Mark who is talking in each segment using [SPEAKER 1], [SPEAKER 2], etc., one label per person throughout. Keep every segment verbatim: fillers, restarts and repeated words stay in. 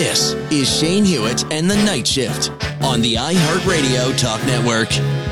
[SPEAKER 1] This is Shane Hewitt and the Night Shift on the iHeartRadio Talk Network.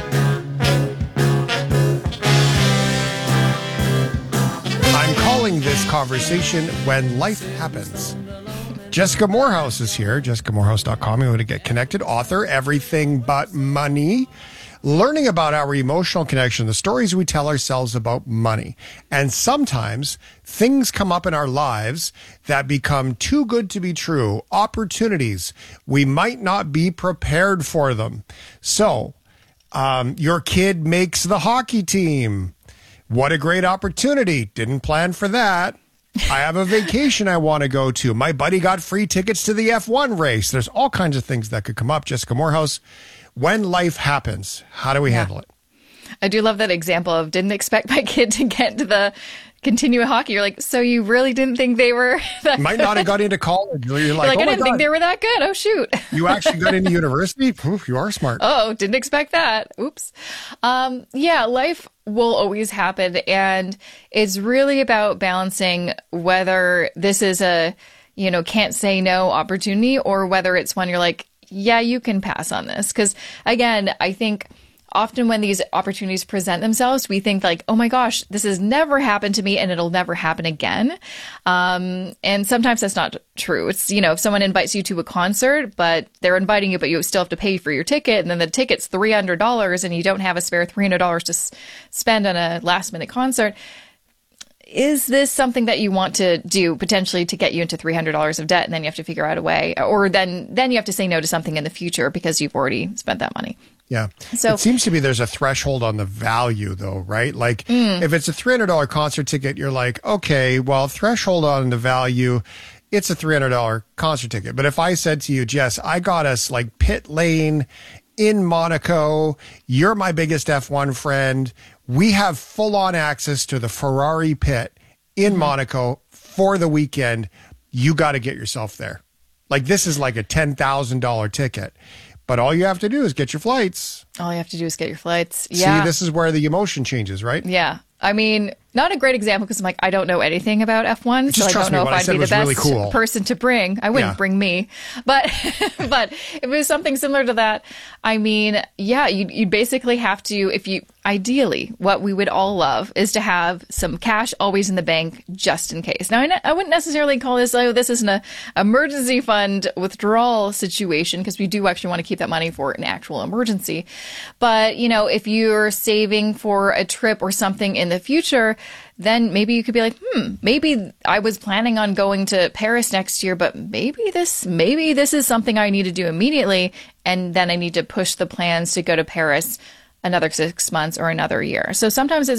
[SPEAKER 2] I'm calling this conversation When Life Happens. Jessica Morehouse is here, jessica morehouse dot com. You want to get connected. Author, Everything But Money. Learning about our emotional connection, the stories we tell ourselves about money. And sometimes things come up in our lives that become too good to be true. Opportunities. We might not be prepared for them. So, um, your kid makes the hockey team. What a great opportunity. Didn't plan for that. I have a vacation I want to go to. My buddy got free tickets to the F one race. There's all kinds of things that could come up. Jessica Morehouse, when life happens, how do we
[SPEAKER 3] yeah.
[SPEAKER 2] handle it?
[SPEAKER 3] I do love that example of didn't expect my kid to get to the continue hockey. You're like, so you really didn't think they were that
[SPEAKER 2] Might
[SPEAKER 3] good?
[SPEAKER 2] not have got into college. You're like,
[SPEAKER 3] You're like
[SPEAKER 2] oh
[SPEAKER 3] I
[SPEAKER 2] my
[SPEAKER 3] didn't
[SPEAKER 2] God.
[SPEAKER 3] think they were that good. Oh, shoot.
[SPEAKER 2] You actually got into university? Oof, you are smart.
[SPEAKER 3] Oh, didn't expect that. Oops. Um, yeah, life will always happen. And it's really about balancing whether this is a, you know, can't say no opportunity or whether it's one you're like, yeah, you can pass on this. Because again, I think often when these opportunities present themselves, we think like, oh my gosh, this has never happened to me and it'll never happen again. Um, and sometimes that's not true. It's, you know, if someone invites you to a concert, but they're inviting you, but you still have to pay for your ticket. And then the ticket's three hundred dollars and you don't have a spare three hundred dollars to s- spend on a last minute concert. Is this something that you want to do potentially to get you into three hundred dollars of debt? And then you have to figure out a way, or then, then you have to say no to something in the future because you've already spent that money.
[SPEAKER 2] Yeah.
[SPEAKER 3] So
[SPEAKER 2] it seems to me there's a threshold on the value though, right? Like mm. if it's a three hundred dollars concert ticket, you're like, okay, well, threshold on the value, it's a three hundred dollars concert ticket. But if I said to you, Jess, I got us like pit lane in Monaco, you're my biggest F one friend. We have full on access to the Ferrari pit in mm-hmm. Monaco for the weekend. You got to get yourself there. Like this is like a ten thousand dollars ticket. But all you have to do is get your flights.
[SPEAKER 3] All you have to do is get your flights. Yeah.
[SPEAKER 2] See, this is where the emotion changes, right?
[SPEAKER 3] Yeah. I mean, not a great example because I'm like, I don't know anything about F one, so I don't know
[SPEAKER 2] me,
[SPEAKER 3] if I'd be the best
[SPEAKER 2] really cool.
[SPEAKER 3] person to bring. I wouldn't
[SPEAKER 2] yeah.
[SPEAKER 3] bring me. But but if it was something similar to that, I mean, yeah, you'd, you'd basically have to, if you, ideally, what we would all love is to have some cash always in the bank just in case. Now, I, ne- I wouldn't necessarily call this, oh, this is an emergency fund withdrawal situation because we do actually want to keep that money for an actual emergency. But, you know, if you're saving for a trip or something in the future, then maybe you could be like, hmm, maybe I was planning on going to Paris next year, but maybe this, maybe this is something I need to do immediately. And then I need to push the plans to go to Paris another six months or another year. So sometimes it's